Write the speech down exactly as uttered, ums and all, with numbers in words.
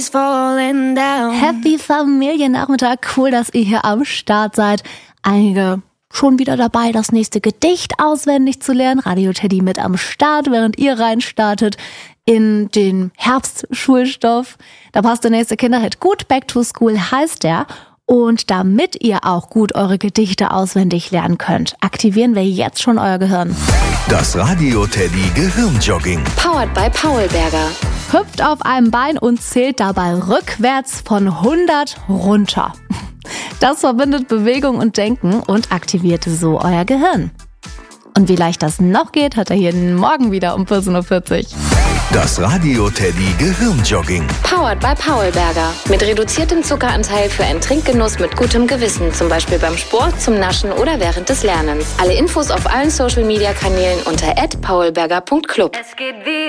Happy Familiennachmittag, cool, dass ihr hier am Start seid. Einige schon wieder dabei, das nächste Gedicht auswendig zu lernen. Radio Teddy mit am Start, während ihr reinstartet in den Herbstschulstoff. Da passt der nächste Kinderhit gut. Back to School heißt der. Und damit ihr auch gut eure Gedichte auswendig lernen könnt, aktivieren wir jetzt schon euer Gehirn. Das Radio Teddy Gehirnjogging. Powered by Paulberger. Hüpft auf einem Bein und zählt dabei rückwärts von hundert runter. Das verbindet Bewegung und Denken und aktiviert so euer Gehirn. Und wie leicht das noch geht, hat er hier morgen wieder um vierzehn Uhr vierzig. Das Radio Teddy Gehirnjogging. Powered by Paulberger. Mit reduziertem Zuckeranteil für einen Trinkgenuss mit gutem Gewissen. Zum Beispiel beim Sport, zum Naschen oder während des Lernens. Alle Infos auf allen Social Media Kanälen unter at paulberger punkt club. Es geht wieder.